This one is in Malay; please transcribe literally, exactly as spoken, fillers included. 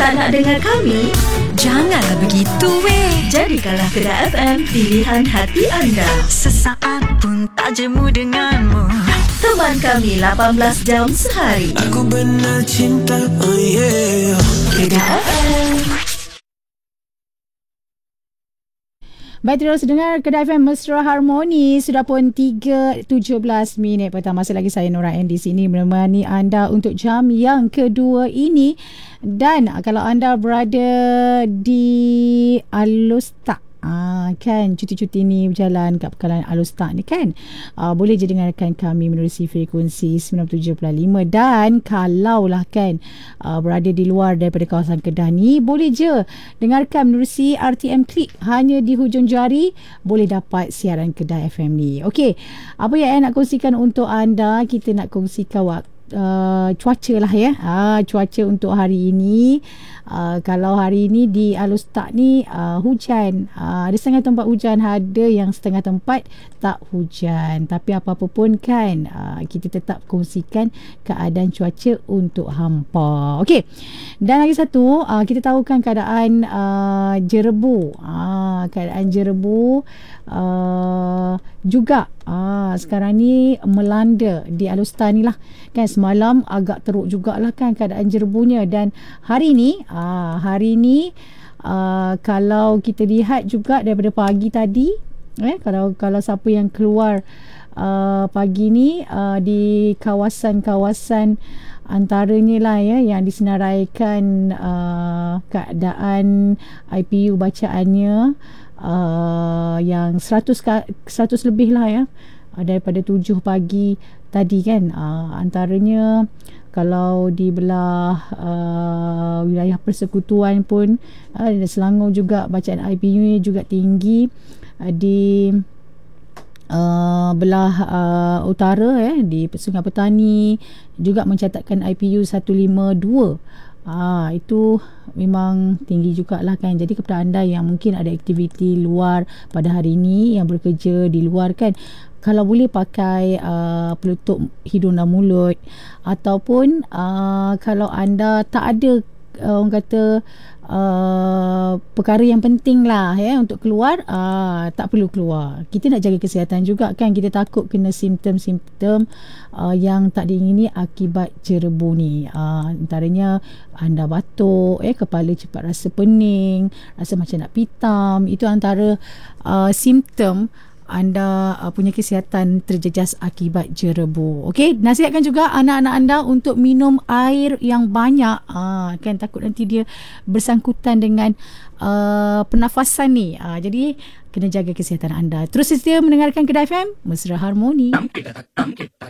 Tak nak dengar kami? Janganlah begitu weh. Jadikanlah Kedah F M pilihan hati anda. Sesaat pun tak jemu denganmu. Teman kami lapan belas jam sehari. Aku benar cinta, oh yeah. Kedah F M. Baik, terus dengar Kedah F M Mesra Harmoni. Sudah pun tiga tujuh belas minit petang. Masih lagi saya Nora N di sini menemani anda untuk jam yang kedua ini. Dan kalau anda berada di Alostak, Ah, kan cuti-cuti ni berjalan kat Pekalan Alostak ni kan, ah, boleh je dengarkan kami menerusi frekuensi sembilan puluh tujuh perpuluhan lima. Dan kalau lah kan ah, berada di luar daripada kawasan Kedah ni, boleh je dengarkan menerusi R T M Klik. Hanya di hujung jari boleh dapat siaran Kedah F M ni. Okey, apa yang saya nak kongsikan untuk anda? Kita nak kongsikan waktu Uh, cuaca lah ya. uh, Cuaca untuk hari ini, uh, kalau hari ini di Alostak ni uh, hujan. uh, Ada setengah tempat hujan, ada yang setengah tempat tak hujan. Tapi apa-apa pun kan, uh, kita tetap kongsikan keadaan cuaca untuk hampa. Okey, dan lagi satu, uh, kita tahukan keadaan uh, jerebu. uh, Keadaan jerebu uh, juga Ah, sekarang ni melanda di Alostak ni lah kan. Semalam agak teruk jugalah kan keadaan jerebunya. Dan hari ni ah, hari ni ah, kalau kita lihat juga daripada pagi tadi, eh, kalau kalau siapa yang keluar ah, pagi ni ah, di kawasan-kawasan antaranya lah ya, yang disenaraikan uh, keadaan I P U bacaannya uh, yang seratus, seratus lebih lah ya, uh, daripada tujuh pagi tadi kan. Uh, antaranya kalau di belah uh, wilayah persekutuan pun, uh, Selangor juga bacaan I P U ni juga tinggi. uh, di Uh, belah uh, utara eh, di Sungai Petani juga mencatatkan I P U seratus lima puluh dua. Ah, itu memang tinggi jugalah kan. Jadi kepada anda yang mungkin ada aktiviti luar pada hari ini, yang bekerja di luar kan, kalau boleh pakai uh, pelutuk hidung dan mulut. Ataupun uh, kalau anda tak ada uh, orang kata Uh, perkara yang penting lah ya untuk keluar, uh, tak perlu keluar. Kita nak jaga kesihatan juga kan. Kita takut kena simptom-simptom uh, yang tak diingini akibat jerebu ni. uh, Antaranya anda batuk, eh, kepala cepat rasa pening, rasa macam nak pitam. Itu antara uh, simptom anda uh, punya kesihatan terjejas akibat jerebu. Okey, nasihatkan juga anak-anak anda untuk minum air yang banyak. Ah, kan takut nanti dia bersangkutan dengan uh, pernafasan ni. Ah, jadi kena jaga kesihatan anda. Terus setia mendengarkan Kedah F M Mesra Harmoni.